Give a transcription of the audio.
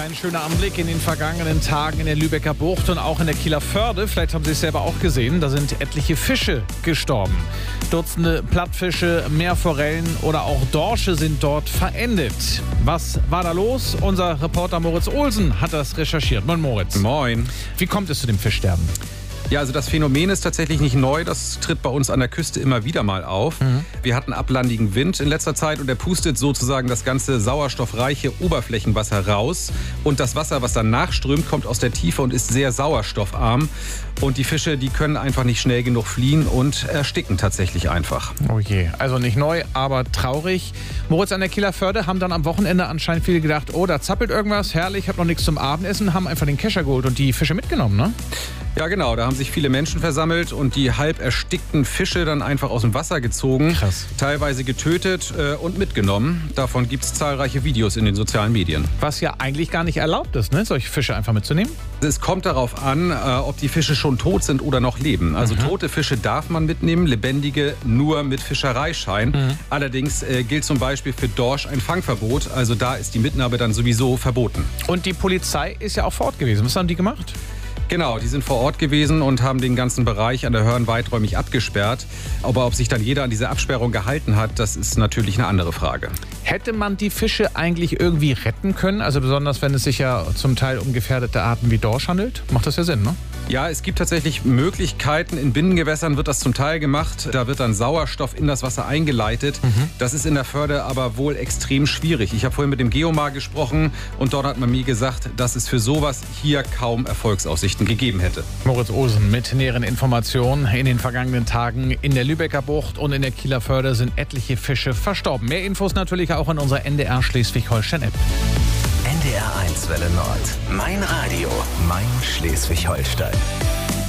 ein schöner Anblick in den vergangenen Tagen in der Lübecker Bucht und auch in der Kieler Förde. Vielleicht haben Sie es selber auch gesehen, da sind etliche Fische gestorben. Dutzende Plattfische, Meerforellen oder auch Dorsche sind dort verendet. Was war da los? Unser Reporter Moritz Olsen hat das recherchiert. Moin Moritz. Moin. Wie kommt es zu dem Fischsterben? Ja, also das Phänomen ist tatsächlich nicht neu. Das tritt bei uns an der Küste immer wieder mal auf. Wir hatten ablandigen Wind in letzter Zeit und der pustet sozusagen das ganze sauerstoffreiche Oberflächenwasser raus. Und das Wasser, was dann nachströmt, kommt aus der Tiefe und ist sehr sauerstoffarm. Und die Fische, die können einfach nicht schnell genug fliehen und ersticken tatsächlich einfach. Oh je, also nicht neu, aber traurig. Moritz, an der Kieler Förde haben dann am Wochenende anscheinend viele gedacht, oh, da zappelt irgendwas, herrlich, ich habe noch nichts zum Abendessen, haben einfach den Kescher geholt und die Fische mitgenommen, ne? Ja, genau. Da haben sich viele Menschen versammelt und die halb erstickten Fische dann einfach aus dem Wasser gezogen. Krass. Teilweise getötet und mitgenommen. Davon gibt es zahlreiche Videos in den sozialen Medien. Was ja eigentlich gar nicht erlaubt ist, ne? Solche Fische einfach mitzunehmen. Es kommt darauf an, ob die Fische schon tot sind oder noch leben. Also tote Fische darf man mitnehmen, lebendige nur mit Fischereischein. Allerdings gilt zum Beispiel für Dorsch ein Fangverbot. Also da ist die Mitnahme dann sowieso verboten. Und die Polizei ist ja auch vor Ort gewesen. Was haben die gemacht? Genau, die sind vor Ort gewesen und haben den ganzen Bereich an der Hörn weiträumig abgesperrt. Aber ob sich dann jeder an diese Absperrung gehalten hat, das ist natürlich eine andere Frage. Hätte man die Fische eigentlich irgendwie retten können? Also besonders, wenn es sich ja zum Teil um gefährdete Arten wie Dorsch handelt? Macht das ja Sinn, ne? Ja, es gibt tatsächlich Möglichkeiten. In Binnengewässern wird das zum Teil gemacht. Da wird dann Sauerstoff in das Wasser eingeleitet. Das ist in der Förde aber wohl extrem schwierig. Ich habe vorhin mit dem Geomar gesprochen und dort hat man mir gesagt, dass es für sowas hier kaum Erfolgsaussichten gegeben hätte. Moritz Olsen mit näheren Informationen. In den vergangenen Tagen in der Lübecker Bucht und in der Kieler Förde sind etliche Fische verstorben. Mehr Infos natürlich auch in unserer NDR Schleswig-Holstein-App. NDR 1 Welle Nord. Mein Radio. Mein Schleswig-Holstein.